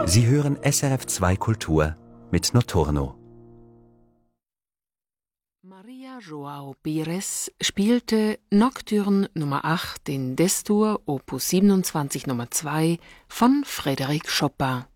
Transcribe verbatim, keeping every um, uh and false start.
Sie hören S R F zwei Kultur mit Notturno. Maria João Pires spielte Nocturne Nummer acht in D-Dur, Opus siebenundzwanzig Nummer zwei von Frédéric Chopin.